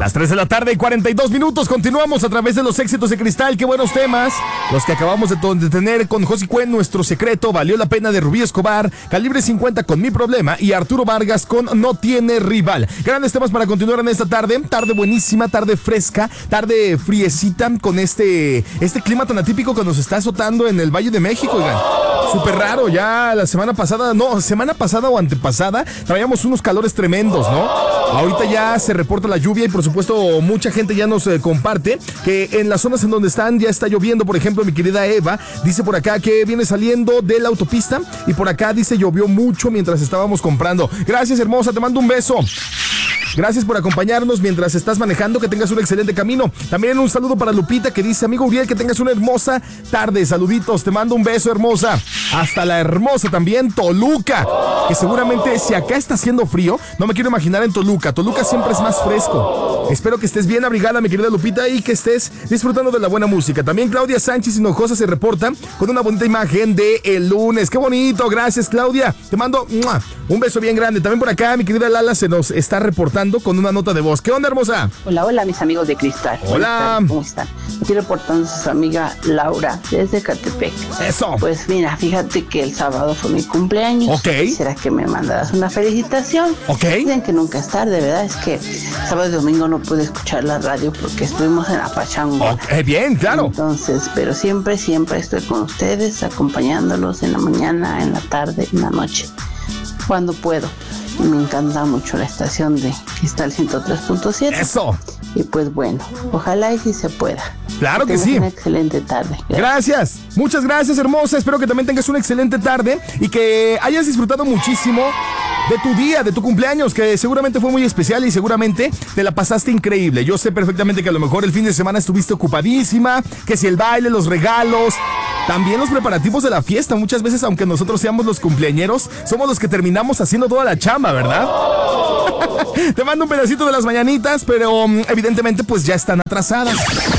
Las 3 de la tarde y 42 minutos. Continuamos a través de los éxitos de Cristal. Qué buenos temas los que acabamos de tener con José Cuen, Nuestro Secreto, Valió la Pena de Rubí Escobar, Calibre 50 con Mi Problema y Arturo Vargas con No Tiene Rival. Grandes temas para continuar en esta tarde. Tarde buenísima, tarde fresca, tarde friecita con este clima tan atípico que nos está azotando en el Valle de México, oigan. Súper raro, ya la semana pasada o antepasada, traíamos unos calores tremendos, ¿no? Ahorita ya se reporta la lluvia y por supuesto mucha gente ya nos comparte que en las zonas en donde están ya está lloviendo. Por ejemplo, mi querida Eva dice por acá que viene saliendo de la autopista y por acá dice llovió mucho mientras estábamos comprando. Gracias, hermosa, te mando un beso. Gracias por acompañarnos mientras estás manejando, que tengas un excelente camino. También un saludo para Lupita que dice, amigo Uriel, que tengas una hermosa tarde. Saluditos, te mando un beso, hermosa. Hasta la hermosa también Toluca, que seguramente si acá está haciendo frío, no me quiero imaginar en Toluca. Toluca siempre es más fresco. Espero que estés bien abrigada, mi querida Lupita, y que estés disfrutando de la buena música. También Claudia Sánchez Hinojosa se reporta con una bonita imagen de el lunes. ¡Qué bonito! Gracias, Claudia. Te mando un beso bien grande. También por acá, mi querida Lala se nos está reportando con una nota de voz. ¿Qué onda, hermosa? Hola, mis amigos de Cristal. Hola. ¿Cómo están? Aquí reportando a su amiga Laura desde Catepec. Eso. Pues mira, fíjate que el sábado fue mi cumpleaños. Ok. ¿Será que me mandarás una felicitación? Ok. Dicen que nunca es tarde, ¿verdad? Es que sábado y domingo no pude escuchar la radio porque estuvimos en la pachanga. Okay, bien, claro. Entonces, pero siempre estoy con ustedes, acompañándolos en la mañana, en la tarde, en la noche, cuando puedo. Me encanta mucho la estación de Cristal 103.7. Eso. Y pues bueno, ojalá y si se pueda. Claro que sí. Una excelente tarde. Gracias. Muchas gracias, hermosa. Espero que también tengas una excelente tarde y que hayas disfrutado muchísimo de tu día, de tu cumpleaños, que seguramente fue muy especial y seguramente te la pasaste increíble. Yo sé perfectamente que a lo mejor el fin de semana estuviste ocupadísima, que si el baile, los regalos, también los preparativos de la fiesta. Muchas veces, aunque nosotros seamos los cumpleañeros, somos los que terminamos haciendo toda la chamba, ¿verdad? Te mando un pedacito de las mañanitas, pero evidentemente pues ya están atrasadas.